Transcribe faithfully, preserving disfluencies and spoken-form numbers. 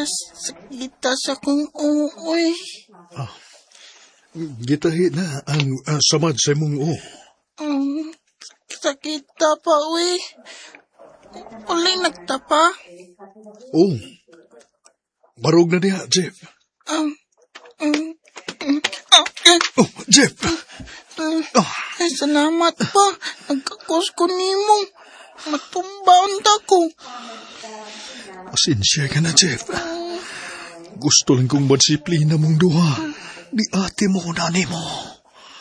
Sakita sa kong uoy. Ah, gitahi na ang uh, samad sa mong o. Um, sakita pa, uy. Uli nagtapa. Oh, barog na niya, Jeff. Um, um, um, okay. Oh, Jeff! Uh, Oh. Ay, salamat pa. Nagkakos ko nimo. Matumbaon ta ko. Pasensya ka na, Jeff. Gusto lang kong madisiplina mong duha. Di ate mo, nani mo.